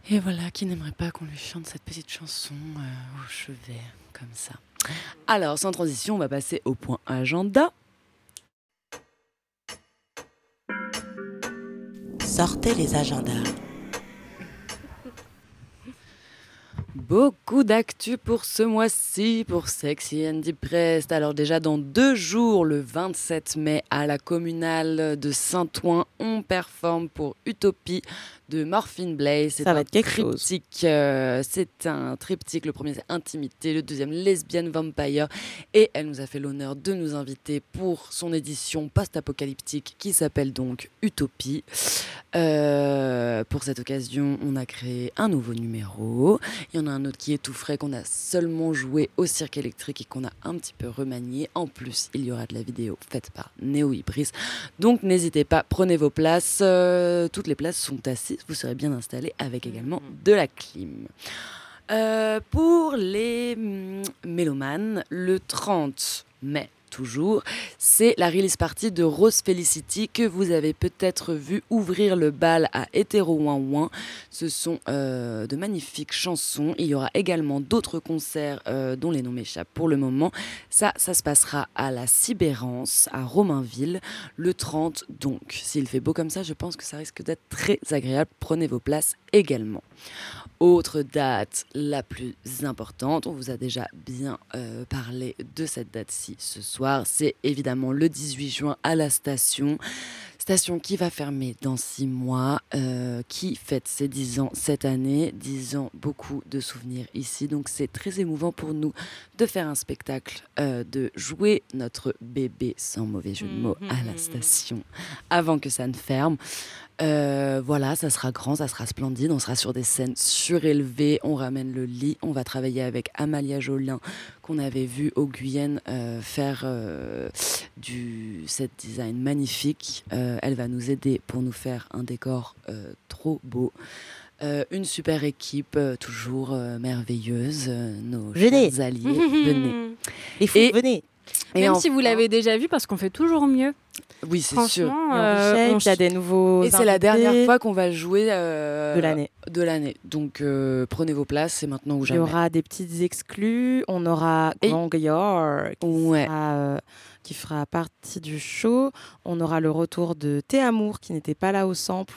Et voilà, qui n'aimerait pas qu'on lui chante cette petite chanson au chevet, comme ça. Alors, sans transition, on va passer au point agenda. Sortez les agendas. Beaucoup d'actu pour ce mois-ci, pour Sexy and Depressed. Alors déjà, dans 2 jours, le 27 mai, à la communale de Saint-Ouen, on performe pour Utopie de Morphine Blaze. Ça va être quelque chose. C'est un triptyque. Le premier, c'est Intimité. Le deuxième, Lesbian Vampire. Et elle nous a fait l'honneur de nous inviter pour son édition post-apocalyptique qui s'appelle donc Utopie. Pour cette occasion, on a créé un nouveau numéro. Il y en a un autre qui est tout frais, qu'on a seulement joué au Cirque électrique et qu'on a un petit peu remanié. En plus, il y aura de la vidéo faite par Néo Ibris. Donc n'hésitez pas, prenez vos places. Toutes les places sont assises, vous serez bien installés avec également de la clim. Pour les mélomanes, le 30 mai, toujours, c'est la release party de Rose Felicity que vous avez peut-être vu ouvrir le bal à Hétéro Ouin Ouin. Ce sont de magnifiques chansons. Il y aura également d'autres concerts dont les noms m'échappent pour le moment. Ça se passera à la Sibérance, à Romainville, le 30. Donc, s'il fait beau comme ça, je pense que ça risque d'être très agréable. Prenez vos places également. Autre date, la plus importante, on vous a déjà bien parlé de cette date-ci ce soir, c'est évidemment le 18 juin à la station qui va fermer dans 6 mois, qui fête ses 10 ans cette année, 10 ans, beaucoup de souvenirs ici, donc c'est très émouvant pour nous de faire un spectacle, de jouer notre bébé, sans mauvais jeu de mots, à la station, avant que ça ne ferme. Voilà, ça sera grand, ça sera splendide, on sera sur des scènes surélevées, on ramène le lit, on va travailler avec Amalia Jolien qu'on avait vu au Guyenne faire du set design magnifique. Elle va nous aider pour nous faire un décor trop beau. Une super équipe, toujours merveilleuse, nos chers alliés, venez. Venez. Même si vous l'avez déjà vu, parce qu'on fait toujours mieux. Oui, c'est sûr. Il y a des nouveaux. Et c'est la dernière fois qu'on va jouer de l'année. Donc prenez vos places, c'est maintenant ou jamais. Il y aura des petites exclus. On aura Grand Gaillard qui fera partie du show. On aura le retour de Thé Amour qui n'était pas là au sample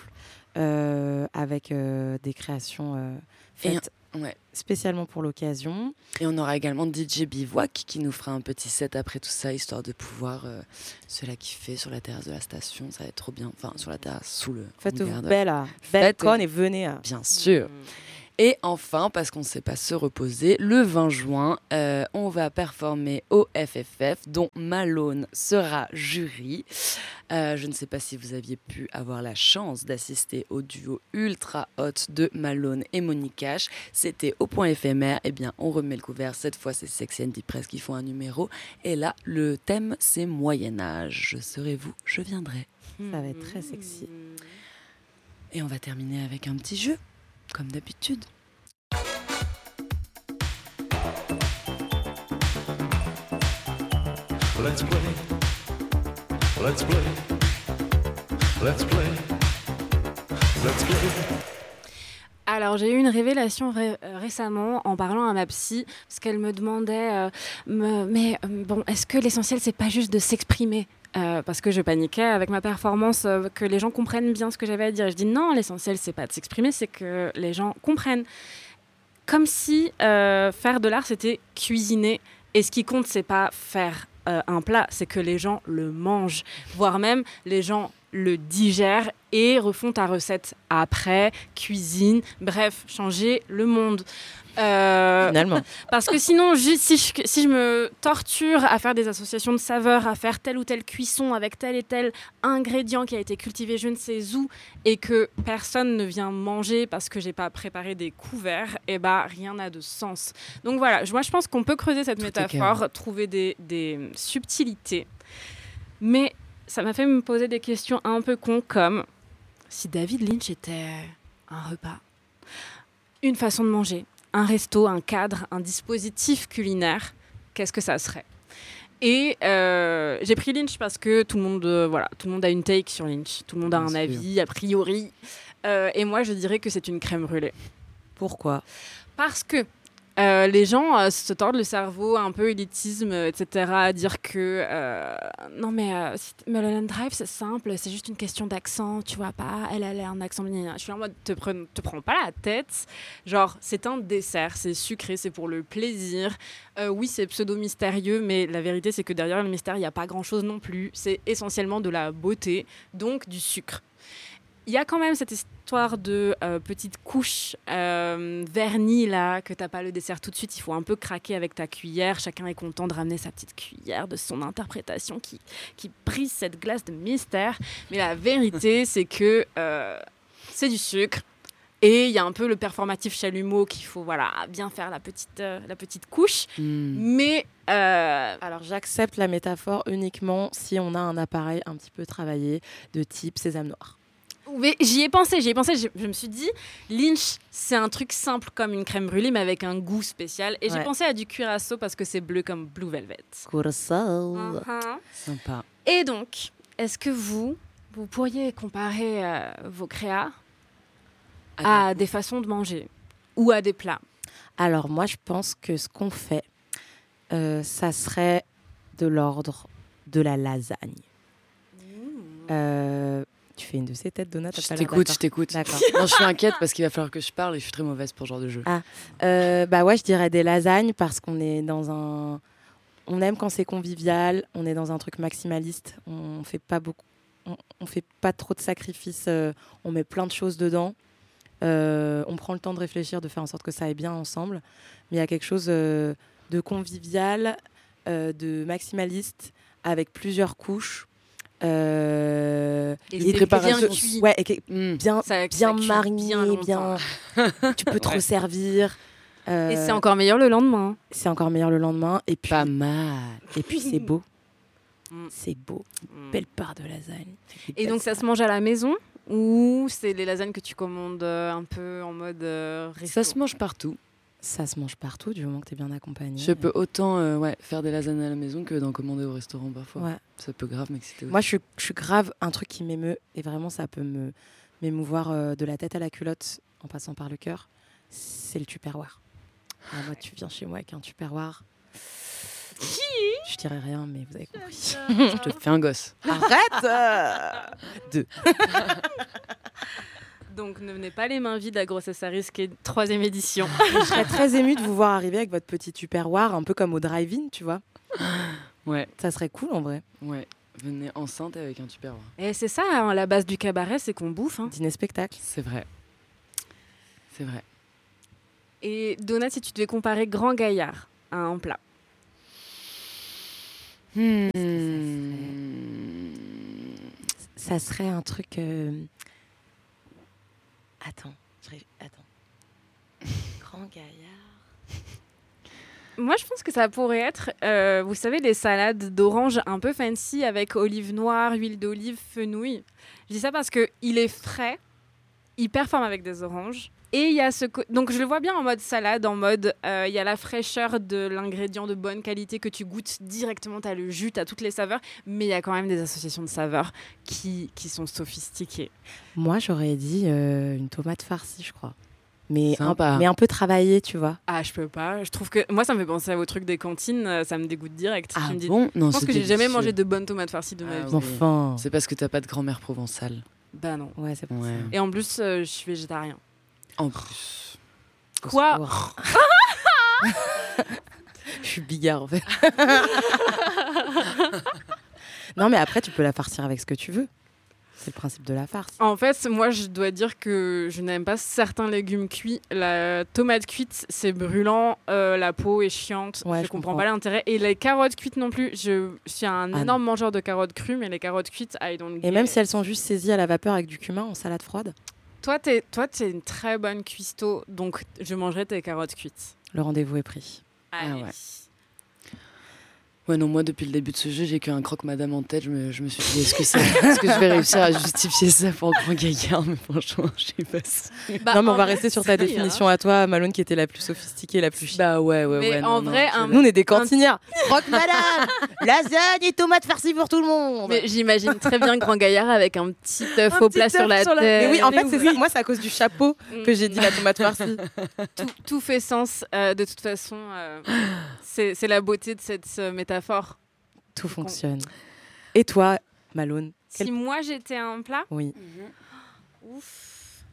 avec des créations faites. Spécialement pour l'occasion. Et on aura également DJ Bivouac qui nous fera un petit set après tout ça, histoire de pouvoir se la kiffer sur la terrasse de la station. Ça va être trop bien. Enfin, sur la terrasse, sous le... Faites-vous belle con et venez. Bien sûr. Et enfin, parce qu'on ne sait pas se reposer, le 20 juin, on va performer au FFF, dont Malone sera jury. Je ne sais pas si vous aviez pu avoir la chance d'assister au duo ultra hot de Malone et Monique Cash. C'était au point éphémère. Eh bien, on remet le couvert. Cette fois, c'est Sexy and Depressed qui font un numéro. Et là, le thème, c'est Moyen-Âge. Je serai vous, je viendrai. Ça va être très sexy. Et on va terminer avec un petit jeu, comme d'habitude. Let's play. Let's play. Let's play. Let's play. Alors, j'ai eu une révélation récemment en parlant à ma psy, parce qu'elle me demandait bon, est-ce que l'essentiel, c'est pas juste de s'exprimer parce que je paniquais avec ma performance, que les gens comprennent bien ce que j'avais à dire. Et je dis non, l'essentiel, c'est pas de s'exprimer, c'est que les gens comprennent. Comme si faire de l'art, c'était cuisiner. Et ce qui compte, c'est pas faire un plat, c'est que les gens le mangent, voire même les gens le digèrent et refont ta recette après, cuisine, bref, changer le monde. Finalement. Parce que sinon, si je me torture à faire des associations de saveurs, à faire telle ou telle cuisson avec tel et tel ingrédient qui a été cultivé je ne sais où et que personne ne vient manger parce que j'ai pas préparé des couverts, eh ben, rien n'a de sens. Donc voilà, moi je pense qu'on peut creuser cette métaphore, trouver des subtilités. Mais ça m'a fait me poser des questions un peu cons comme si David Lynch était un repas, une façon de manger, un resto, un cadre, un dispositif culinaire, qu'est-ce que ça serait ? Et j'ai pris Lynch parce que tout le monde a une take sur Lynch, tout le monde a un avis a priori, et moi je dirais que c'est une crème brûlée. Pourquoi ? Parce que les gens se tordent le cerveau, un peu élitisme, etc., à dire que non, mais Mulholland Drive, c'est simple, c'est juste une question d'accent, tu vois pas, elle a un accent. Je suis en mode, te prends pas la tête. Genre, c'est un dessert, c'est sucré, c'est pour le plaisir. Oui, c'est pseudo-mystérieux, mais la vérité, c'est que derrière le mystère, il n'y a pas grand-chose non plus. C'est essentiellement de la beauté, donc du sucre. Il y a quand même cette histoire de petite couche vernis là, que t'as pas le dessert tout de suite. Il faut un peu craquer avec ta cuillère. Chacun est content de ramener sa petite cuillère, de son interprétation qui brise cette glace de mystère. Mais la vérité, c'est que c'est du sucre. Et il y a un peu le performatif chalumeau qu'il faut bien faire la petite couche. Mais alors j'accepte la métaphore uniquement si on a un appareil un petit peu travaillé de type sésame noir. Mais j'y ai pensé, je me suis dit, Lynch, c'est un truc simple comme une crème brûlée, mais avec un goût spécial. Et j'ai pensé à du curaçao parce que c'est bleu comme Blue Velvet. Curaçao. Sympa. Et donc, est-ce que vous pourriez comparer vos créas à des façons de manger ou à des plats ? Alors moi, je pense que ce qu'on fait, ça serait de l'ordre de la lasagne. Tu fais une de ces têtes, Donna ? Je t'écoute. D'accord. Non, je suis inquiète parce qu'il va falloir que je parle et je suis très mauvaise pour ce genre de jeu. Je dirais des lasagnes parce qu'on est dans un... On aime quand c'est convivial, on est dans un truc maximaliste, on fait pas beaucoup, on fait pas trop de sacrifices, on met plein de choses dedans, on prend le temps de réfléchir, de faire en sorte que ça aille bien ensemble, mais il y a quelque chose de convivial, de maximaliste, avec plusieurs couches. Et bien cuit. Ouais, bien mariné, bien. Tu peux te resservir. Et c'est encore meilleur le lendemain. Et puis, pas mal. Et puis c'est beau. C'est beau. Belle part de lasagne. Et donc ça se mange à la maison ou c'est les lasagnes que tu commandes un peu en mode resto ? Ça se mange partout. Ça se mange partout du moment que tu es bien accompagné. Je peux autant faire des lasagnes à la maison que d'en commander au restaurant parfois. Ouais. Ça peut grave m'exciter aussi. Moi, je suis grave un truc qui m'émeut et vraiment ça peut m'émouvoir de la tête à la culotte en passant par le cœur. C'est le Tupperware. Alors moi, tu viens chez moi avec un Tupperware. Je dirais rien, mais vous avez compris. Je te fais un gosse. Arrête 2. Donc ne venez pas les mains vides à Grossesse à risque, 3e édition. Je serais très émue de vous voir arriver avec votre petit Tupperware, un peu comme au drive-in, tu vois. Ouais. Ça serait cool en vrai. Ouais. Venez enceinte avec un Tupperware. Et c'est ça, hein, la base du cabaret, c'est qu'on bouffe. Hein. Dîner-spectacle. C'est vrai. C'est vrai. Et Donna, si tu devais comparer Grand Gaillard à un plat. Ça serait un truc... Attends. Grand Gaillard. Moi, je pense que ça pourrait être, vous savez, les salades d'orange un peu fancy avec olive noire, huile d'olive, fenouil. Je dis ça parce qu'il est frais, il performe avec des oranges. Et il y a donc je le vois bien en mode salade, en mode il y a la fraîcheur de l'ingrédient de bonne qualité que tu goûtes directement, tu as le jus, tu as toutes les saveurs, mais il y a quand même des associations de saveurs qui sont sophistiquées. Moi, j'aurais dit une tomate farcie, je crois. Mais Sympa. Mais un peu travaillée, tu vois. Ah, je peux pas. Je trouve que moi, ça me fait penser au truc des cantines, ça me dégoûte direct. Ah tu me dis... bon ? Non, je pense que j'ai jamais mangé de bonnes tomates farcies de ma vie. Oui. Enfin. C'est parce que t'as pas de grand-mère provençale. Bah non. Ouais, c'est pour ça. Et en plus, je suis végétarien. En plus. Quoi ? Je suis bigard en fait. Non, mais après, tu peux la farcir avec ce que tu veux. C'est le principe de la farce. En fait, moi, je dois dire que je n'aime pas certains légumes cuits. La tomate cuite, c'est brûlant. La peau est chiante. Ouais, je comprends pas l'intérêt. Et les carottes cuites non plus. Je suis un énorme mangeur de carottes crues, mais les carottes cuites, I don't get. Et même si elles sont juste saisies à la vapeur avec du cumin en salade froide. Toi, t'es une très bonne cuistot, donc je mangerai tes carottes cuites. Le rendez-vous est pris. Allez. ouais. Ouais, non, moi, depuis le début de ce jeu, j'ai qu'un croque-madame en tête. Je me suis dit, est-ce que je vais réussir à justifier ça pour Grand Gaillard? Mais franchement, je sais pas si... non, mais on va rester sur ta définition à toi, Malone, qui était la plus sophistiquée, la plus chic. Bah ouais. Mais en vrai, nous, on est des cantinières. Croque-madame, lasagne et tomates farcies pour tout le monde. Mais j'imagine très bien Grand Gaillard avec un petit faux plat sur la tête. Mais oui, en fait, c'est ça. Moi, c'est à cause du chapeau que j'ai dit la tomate farcie. Tout fait sens. De toute façon, c'est la beauté de cette métaphore. Tout fonctionne. Et toi, Malone? Si moi j'étais un plat? Oui. Ouf.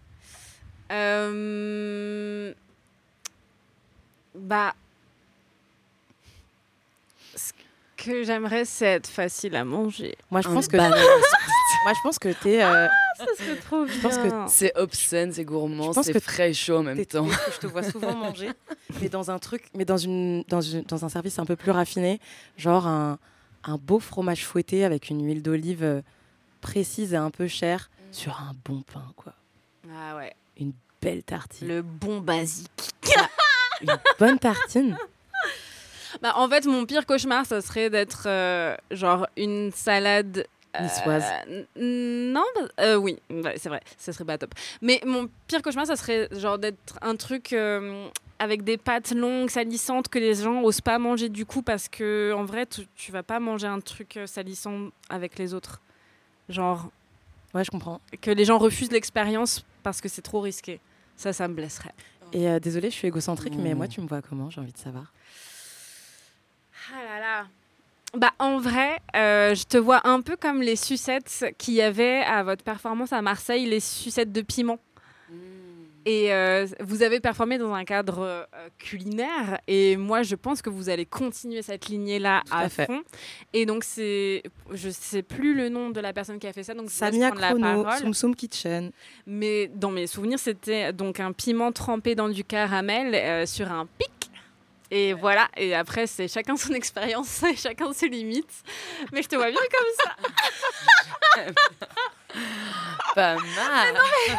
Bah, ce que j'aimerais, c'est être facile à manger. Moi, je pense que t'es. Ça serait trop bien. Je pense que c'est obscène, c'est gourmand, c'est frais et chaud en même temps. Je te vois souvent manger, mais dans un truc, mais dans un service un peu plus raffiné, genre un beau fromage fouetté avec une huile d'olive précise et un peu chère sur un bon pain, quoi. Ah ouais. Une belle tartine. Le bon basique. Une bonne tartine. Bah, en fait, mon pire cauchemar, ça serait d'être genre une salade. Niçoise. Non, oui, ouais, c'est vrai, ça serait pas top. Mais mon pire cauchemar, ça serait genre d'être un truc avec des pâtes longues, salissantes, que les gens osent pas manger du coup, parce que en vrai, tu vas pas manger un truc salissant avec les autres. Genre. Ouais, je comprends. Que les gens refusent l'expérience parce que c'est trop risqué. Ça me blesserait. Et désolée, je suis égocentrique, mais moi, tu me vois comment? J'ai envie de savoir. Ah là là. Bah, en vrai, je te vois un peu comme les sucettes qu'il y avait à votre performance à Marseille, les sucettes de piment. Et vous avez performé dans un cadre culinaire. Et moi, je pense que vous allez continuer cette lignée-là à fond. Et donc, je sais plus le nom de la personne qui a fait ça. Donc, Samia Chrono, Soum Soum Kitchen. Mais dans mes souvenirs, c'était donc un piment trempé dans du caramel sur un pic. Et voilà, et après, c'est chacun son expérience et chacun ses limites. Mais je te vois bien comme ça. Pas mal.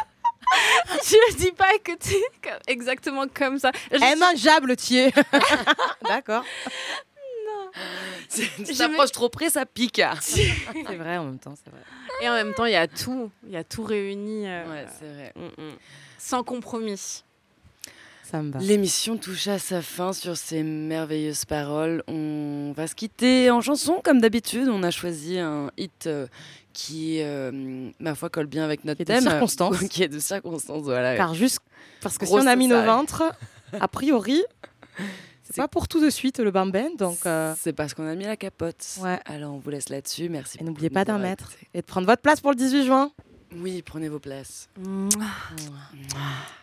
Je dis pas que tu es exactement comme ça. Mangeable, tu es. D'accord. Non. Tu t'approches trop près, ça pique. C'est vrai, en même temps, c'est vrai. Et en même temps, il y a tout réuni. Ouais, c'est vrai. Sans compromis. Ça me va. L'émission touche à sa fin sur ces merveilleuses paroles. On va se quitter en chanson, comme d'habitude. On a choisi un hit qui, ma foi, colle bien avec notre thème. Qui est de circonstance, voilà. Car juste parce que si on a mis nos ventres, a priori, c'est pas pour tout de suite le Bam Bam. Donc c'est parce qu'on a mis la capote. Ouais. Alors on vous laisse là-dessus. Merci. Et n'oubliez pas d'un mètre et de prendre votre place pour le 18 juin. Oui, prenez vos places. Mouah. Mouah.